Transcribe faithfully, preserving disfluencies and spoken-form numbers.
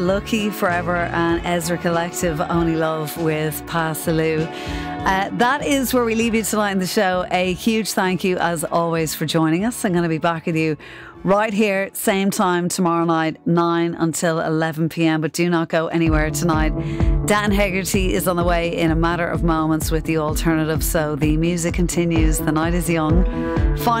Lucky Forever and Ezra Collective, Only Love with Passaloo. Uh, that is where we leave you tonight in the show. A huge thank you as always for joining us. I'm going to be back with you right here, same time tomorrow night, nine until eleven p m. But do not go anywhere tonight. Dan Hegarty is on the way in a matter of moments with The Alternative. So the music continues. The night is young. Find